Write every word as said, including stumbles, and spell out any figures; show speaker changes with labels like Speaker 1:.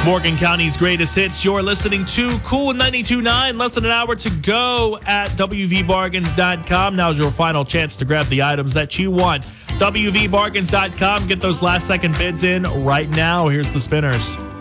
Speaker 1: Morgan County's greatest hits. You're listening to Cool ninety-two point nine. Less than an hour to go at W V bargains dot com. Now's your final chance to grab the items that you want. W V bargains dot com. Get those last second bids in right now. Here's the spinners.